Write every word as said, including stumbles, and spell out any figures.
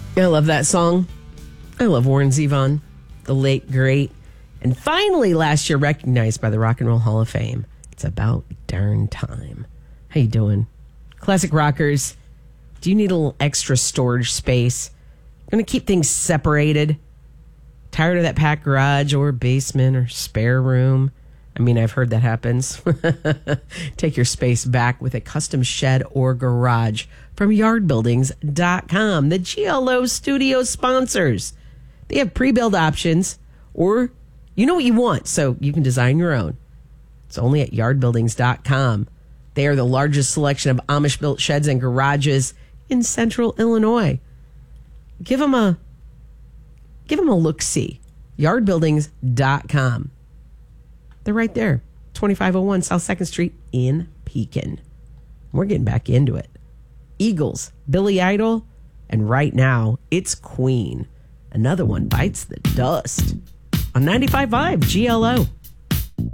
I love that song. I love Warren Zevon, the late, great, and finally last year recognized by the Rock and Roll Hall of Fame. It's about darn time. How you doing? Classic rockers, do you need a little extra storage space? Going to keep things separated? Tired of that packed garage or basement or spare room? I mean, I've heard that happens. Take your space back with a custom shed or garage from yard buildings dot com. The G L O studio sponsors. They have pre-built options, or you know what you want, so you can design your own. It's only at yard buildings dot com. They are the largest selection of Amish-built sheds and garages in central Illinois. Give them a, give them a look-see. yard buildings dot com. They're right there. twenty-five oh one South second Street in Pekin. We're getting back into it. Eagles, Billy Idol, and right now, it's Queen. Another one bites the dust. On ninety-five point five G L O.